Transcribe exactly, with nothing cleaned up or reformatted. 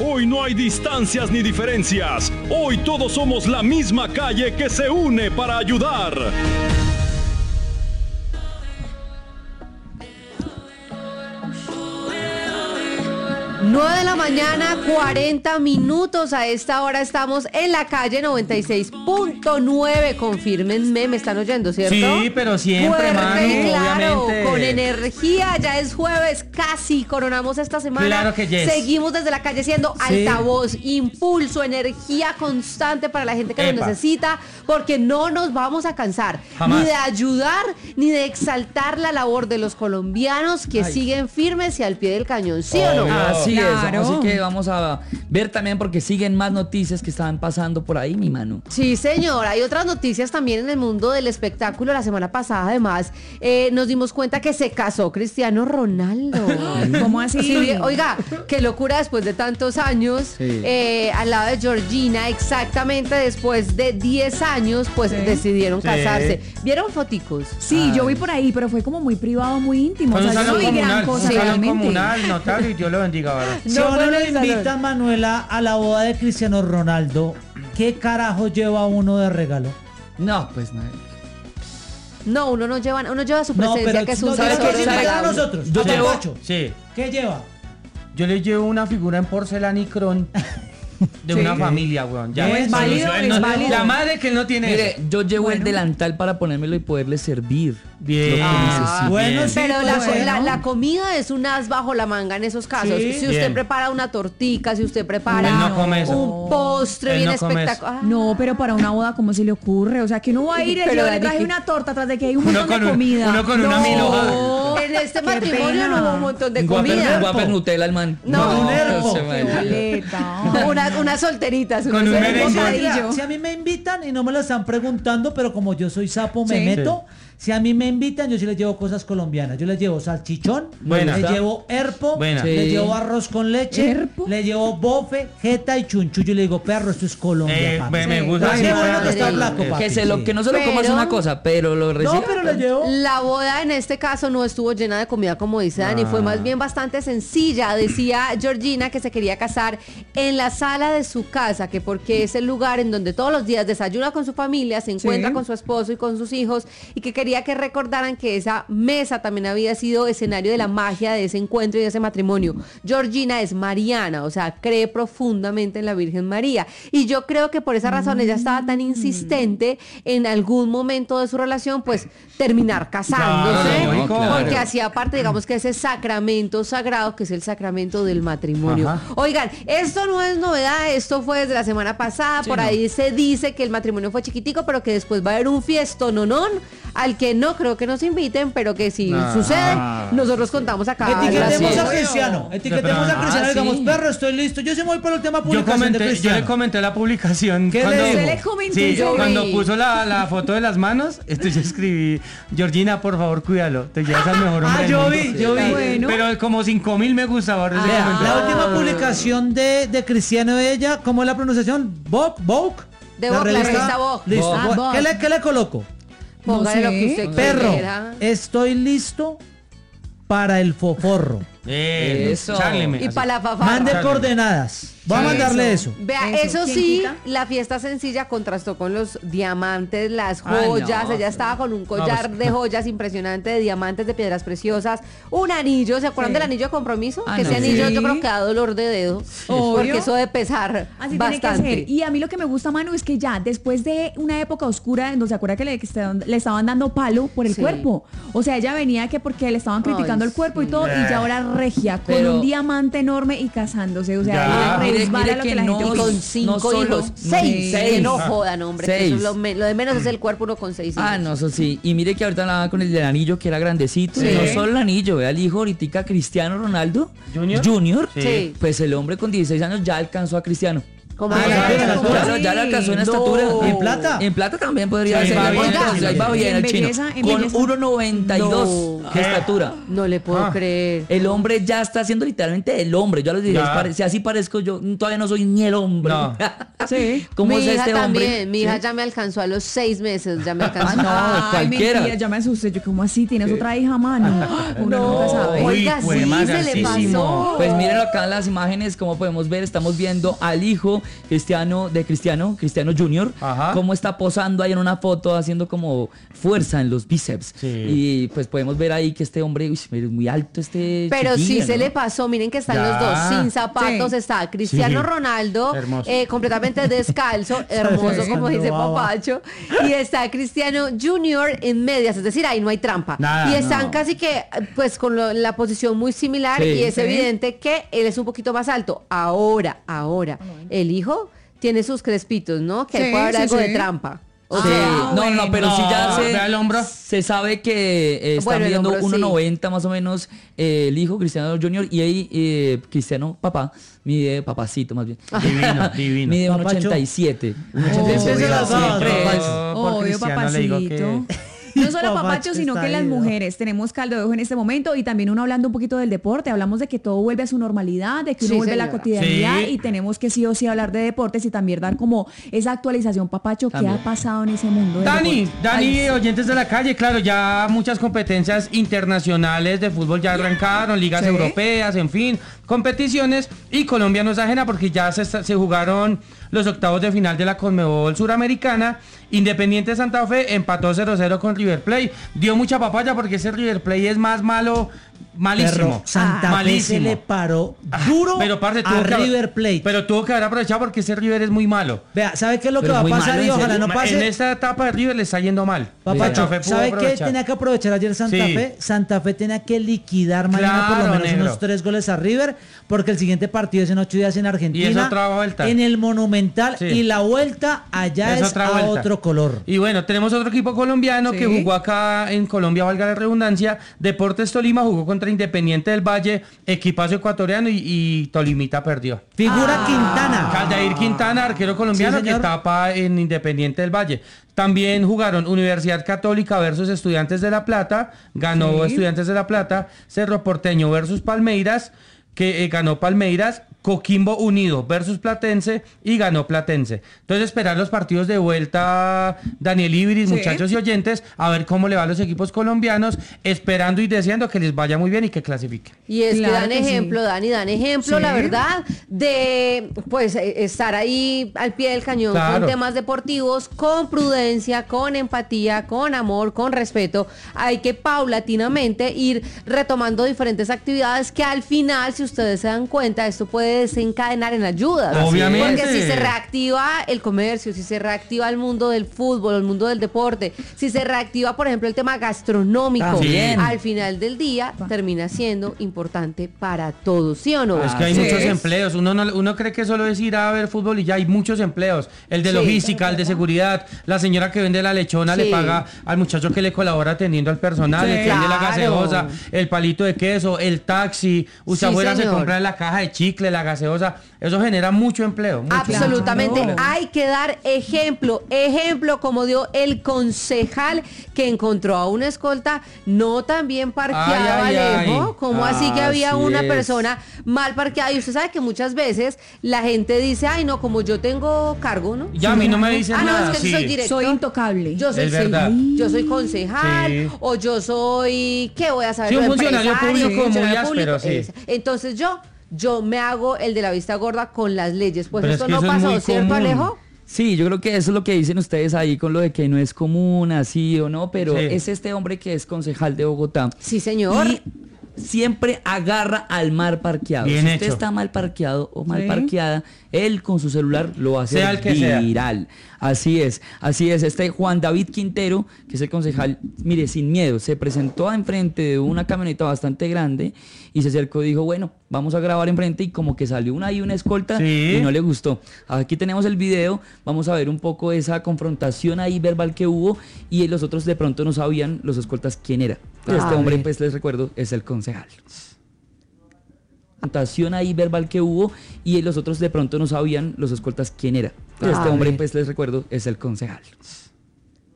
Hoy no hay distancias ni diferencias. Hoy todos somos la misma calle que se une para ayudar. nueve de la mañana, cuarenta minutos. A esta hora estamos en la calle noventa y seis punto nueve. Confírmenme, me están oyendo, ¿cierto? Sí, pero siempre, Fuerte, Manu, claro, obviamente. con energía. Ya es jueves, casi coronamos esta semana. Claro que yes. Seguimos desde la calle siendo Sí. altavoz, impulso, energía constante para la gente que Epa. nos necesita, porque no nos vamos a cansar Jamás. ni de ayudar ni de exaltar la labor de los colombianos que Ay. siguen firmes y al pie del cañón, ¿sí o no? Obvio. Así Claro. es, así que vamos a ver también porque siguen más noticias que están pasando por ahí, mi Manu. Sí, señor. Hay otras noticias también en el mundo del espectáculo. La semana pasada, además, eh, nos dimos cuenta que se casó Cristiano Ronaldo. ¿Cómo así? Sí, oiga, qué locura después de tantos años, Sí. eh, al lado de Georgina, exactamente después de diez años, pues Sí. decidieron Sí. casarse. ¿Vieron foticos? Sí, yo Ay. vi por ahí, pero fue como muy privado, muy íntimo. Con O un sea, yo no salón vi gran comunal, un cosa salón realmente. comunal, notable, y Dios lo bendiga ahora. Si No a uno fue en le el salón. invitan, Manuela, a la boda de Cristiano Ronaldo, ¿qué carajo lleva uno de regalo? No, pues no. No, uno no lleva, uno lleva su No, presencia, pero que es un no, ¿sabes ¿sabes tesoro qué qué? lleva a impagable. nosotros? Yo A llevo- Pacho. Sí. ¿Qué lleva? Yo le llevo una figura en porcelanicrón de Sí. una familia, weón. Ya No, ves, es válido, él es no- válido. La madre que él no tiene Mire, eso. yo llevo Bueno. el delantal para ponérmelo y poderle servir. Bien. Lo que Ah, necesite. bueno, sí. Pero la, puede la- ser, ¿no? la comida es un as bajo la manga en esos casos. Sí. Si usted Bien. prepara una tortica, si usted prepara Él no come eso. un postre Él bien no come eso. espectacular. No, pero para una boda, ¿cómo se le ocurre? O sea, que uno va a ir y Pero, yo le Dani, traje ¿qué? una torta tras de que hay un Uno montón con de un- comida. uno con una No. milhoja. En este Qué matrimonio pena. no hubo un montón de Un guaper, comida. un guaper Nutella, el man. No. Un herbo. se Qué me- boleta. Una- unas solteritas. Con unas un solteritas. merengón. bocadillo. Si a mí me invitan y no me lo están preguntando, pero como yo soy sapo, me Sí. meto. Si a mí me invitan, yo sí les llevo cosas colombianas. Yo les llevo salchichón, Buena. les llevo herpo, Buena. Sí. les llevo arroz con leche, ¿Herpo? les llevo bofe, jeta y chunchu. Yo le digo, perro, esto es Colombia, Eh, papi. me, me Sí. gusta. Ay, así, qué bueno que está sí. flaco, Eh, papi. Que, se lo, Sí. que no se lo coma es Pero- una cosa, pero lo recibe. No, pero le llevo. La boda en este caso no estuvo llena de comida como dice Dani, Ah. fue más bien bastante sencilla. Decía Georgina que se quería casar en la sala de su casa, que porque es el lugar en donde todos los días desayuna con su familia, se encuentra Sí. con su esposo y con sus hijos, y que quería que recordaran que esa mesa también había sido escenario de la magia de ese encuentro y de ese matrimonio. Georgina es mariana, o sea, cree profundamente en la Virgen María, y yo creo que por esa razón ella estaba tan insistente en algún momento de su relación, pues terminar casándose, Claro, no, claro. porque hacía parte, digamos, que ese sacramento sagrado que es el sacramento del matrimonio. Ajá. Oigan, esto no es novedad, esto fue desde la semana pasada, Sí, por no. ahí se dice que el matrimonio fue chiquitico, pero que después va a haber un fiestononón al que no creo que nos inviten, pero que si Ah. sucede, nosotros contamos acá. Etiquetemos las- a Obvio. Cristiano. Etiquetemos De a Cristiano Ah, y digamos, sí. perro, estoy listo. Yo sí me voy por el tema Yo publicación de comenté, yo Cristiano. le comenté la publicación. ¿Qué le cuando, dijo? Se le comentó, sí, yo cuando vi. puso la, la foto de las manos, entonces yo escribí, Georgina, por favor, cuídalo, te llevas al mejor hombre Ah, del yo mundo". vi, yo vi. Bueno. Pero como cinco mil me gusta ahora ese Vea, comentario. la última publicación de, de Cristiano de ella, ¿cómo es la pronunciación? Vogue, Vogue. De Vogue, la revista Vogue. Listo. Vogue. Vogue. Vogue. ¿Qué, le, ¿Qué le coloco? Póngale No lo que sé. usted Perro, quiera. estoy listo para el foforro. Eh, Eso. Charleme, Y así. para la fafarra. Mande Charlie. coordenadas. Voy a Charlie. mandarle eso. Vea, Eso, eso, ¿quién sí, quita? la fiesta sencilla contrastó con los diamantes, las Ay, joyas. no. Ella estaba con un collar pues. de joyas impresionante, de diamantes, de piedras preciosas, un anillo. ¿Se acuerdan Sí. del anillo de compromiso? Ah, que ese no. anillo Sí. yo creo que da dolor de dedo. Obvio. Porque eso de pesar Así bastante. tiene que ser. Y a mí lo que me gusta, Manu, es que ya después de una época oscura, en donde se acuerda que le, que estaban- le estaban dando palo por el Sí. cuerpo. O sea, ella venía que porque le estaban criticando Ay, el cuerpo y sí. todo, y ya ahora regia, con Pero- un diamante enorme y casándose. O sea, Ya. ella Mire- resbala mire lo que que la no, gente Y oye. con no cinco solo- hijos. no, Seis. seis. Que no jodan, hombre. que eso Seis. es lo, me- lo de menos es el cuerpo uno con seis hijos. Ah, no, eso sí. Y mire que ahorita hablaba con el del anillo, que era grandecito. Sí. Y no solo el anillo, vea el hijo ahorita Cristiano Ronaldo ¿Junior? Junior. Sí. Sí. Pues el hombre con dieciséis años ya alcanzó a Cristiano. ¿Cómo Ah, así? ya, ya, Ya, lo- ya le alcanzó en No. estatura. ¿En plata? En plata también podría Sí, ser. va bien, Entonces, sí, ahí va sí. bien En el chino. belleza, en Con belleza. uno noventa y dos No. de estatura. No le puedo Ah. creer. El hombre ya está siendo literalmente el hombre. Yo les dije, Ya. pare- si así parezco yo, todavía no soy ni el hombre. No. Sí. ¿Cómo mi es hija este también, hombre? mi hija ¿Sí? ya me alcanzó a los seis meses, ya me alcanzó. Ah, no, cualquiera. Mentira, ya me asusté. Yo, ¿cómo así? ¿Tienes otra hija, mano? Uno No. nunca sabe. Uy, Oiga, fue sí, más se le grandísimo. pasó. Pues mírenlo acá en las imágenes, como podemos ver, estamos viendo al hijo Cristiano de Cristiano, Cristiano Junior, Ajá. cómo está posando ahí en una foto haciendo como fuerza en los bíceps. Sí. Y pues podemos ver ahí que este hombre uy, es muy alto, este Pero sí chiquillo, se ¿no? le pasó, miren que están Ya. los dos sin zapatos, Sí. está Cristiano Sí. Ronaldo Hermoso. eh, completamente descalzo, hermoso Sí. como dice Baba. Papacho, y está Cristiano Junior en medias, es decir, ahí no hay trampa. Nada, y están no. casi que pues con lo- la posición muy similar Sí. y es Sí. evidente que él es un poquito más alto. Ahora, ahora, el hijo tiene sus crespitos, ¿no? Que ahí Sí, puede haber sí, algo sí. de trampa. O Sí, sea, no, no, bueno. pero sí ya No, se, vea el hombro. se sabe que eh, está Bueno, el midiendo hombro, sí. uno noventa más o menos eh, el hijo Cristiano Junior y ahí eh, Cristiano papá mide papacito más bien. Divino, divino. Mide un Papacho. ochenta y siete. Un Oh, ochenta y siete. se las daba, Siempre papacho. es- Yo por Obvio, Cristiano le digo que- papacito. No solo Papacho papacho, sino está que las ahí, ¿no? mujeres. Tenemos caldo de ojo en este momento y también uno hablando un poquito del deporte. Hablamos de que todo vuelve a su normalidad, de que uno Sí, vuelve a la señora. cotidianidad Sí. y tenemos que sí o sí hablar de deportes y también dar como esa actualización, papacho, ¿qué También. ha pasado en ese mundo? del Dani, deporte? Dani, Ay, sí. oyentes de la calle, claro, ya muchas competencias internacionales de fútbol ya arrancaron, ligas Sí. europeas, en fin, competiciones, y Colombia no es ajena porque ya se, está- se jugaron los octavos de final de la Conmebol Suramericana. Independiente Santa Fe empató cero cero con River Plate. Dio mucha papaya porque ese River Plate es más malo, malísimo. Perro, Santa Fe se malísimo. le paró duro Pero, parce, tuvo a que haber- River Plate. Pero tuvo que haber aprovechado porque ese River es muy malo. Vea, ¿sabe qué es lo que Pero va a muy pasar? malo, Y ¿en ojalá serio? no pase. En esta etapa de River le está yendo mal. Papacho, Santa Fe pudo ¿sabe qué aprovechar. tenía que aprovechar ayer Santa Sí. Fe? Santa Fe tenía que liquidar mañana por lo Claro, menos negro. unos tres goles a River, porque el siguiente partido es en ocho días en Argentina. Y es otra vuelta. En el Monumental. Sí. Y la vuelta allá es, otra a vuelta. otro color. Y bueno, tenemos otro equipo colombiano Sí. que jugó acá en Colombia, valga la redundancia. Deportes Tolima jugó contra Independiente del Valle, equipazo ecuatoriano, y, y Tolimita perdió. Figura Quintana. Caldair Quintana, arquero colombiano, Sí, que señor. tapa en Independiente del Valle. También jugaron Universidad Católica versus Estudiantes de La Plata, ganó Sí. Estudiantes de La Plata. Cerro Porteño versus Palmeiras, que eh, ganó Palmeiras. Coquimbo Unido versus Platense y ganó Platense. Entonces esperar los partidos de vuelta, Daniel Ibris, Sí. muchachos y oyentes, a ver cómo le va a los equipos colombianos, esperando y deseando que les vaya muy bien y que clasifiquen. Y es Claro que dan que sí. ejemplo, Dani, dan ejemplo, Sí. la verdad, de pues eh, estar ahí al pie del cañón Claro. con temas deportivos, con prudencia, con empatía, con amor, con respeto. Hay que paulatinamente ir retomando diferentes actividades que al final, si ustedes se dan cuenta, esto puede desencadenar en ayudas. Obviamente. Porque si se reactiva el comercio, si se reactiva el mundo del fútbol, el mundo del deporte, si se reactiva, por ejemplo, el tema gastronómico, También. al final del día termina siendo importante para todos, ¿sí o no? Es que hay Así muchos es. empleos. Uno, no, uno cree que solo es ir a ver fútbol y ya hay muchos empleos. El de Sí. logística, el de seguridad, la señora que vende la lechona Sí. le paga al muchacho que le colabora atendiendo al personal, Sí. el que vende la Claro. gaseosa, el palito de queso, el taxi. Usted Sí, afuera se señor. compra la caja de chicle, la gaseosa. Eso genera mucho empleo. mucho. Absolutamente, Claro. hay que dar ejemplo, ejemplo como dio el concejal que encontró a una escolta no tan bien parqueada, Ay, ay, Alejo, ay. como así que había Así una es. persona mal parqueada, y usted sabe que muchas veces la gente dice, ay no, como yo tengo cargo, ¿no? Ya a mí no me dicen Ah, no, nada. es que yo sí. soy directo. Soy intocable. Yo soy, Es sí, verdad. yo soy concejal, Sí. o yo soy, ¿qué voy a saber? Sí, un yo, funcionario empresario, público un muy funcionario áspero, sí. es. Entonces yo, yo me hago el de la vista gorda con las leyes. Pues Pero es esto que no eso es pasó, muy ¿cierto, común. Alejo? Sí, yo creo que eso es lo que dicen ustedes ahí con lo de que no es común, así o no, pero Sí. es este hombre que es concejal de Bogotá. Sí, señor. Y siempre agarra al mal parqueado. Bien si usted hecho. está mal parqueado o mal Sí. parqueada, él con su celular lo va a hacer Sea el que sea. viral. Así es, así es. Este Juan David Quintero, que es el concejal, mire, sin miedo, se presentó enfrente de una camioneta bastante grande y se acercó y dijo, bueno, vamos a grabar enfrente, y como que salió una y una escolta Sí. y no le gustó. Aquí tenemos el video, vamos a ver un poco esa confrontación ahí verbal que hubo, y los otros de pronto no sabían, los escoltas, quién era. Este A hombre, ver. pues les recuerdo, es el concejal. confrontación ahí verbal que hubo y los otros de pronto no sabían, los escoltas, quién era. Ah, Este hombre, ver. pues les recuerdo, es el concejal.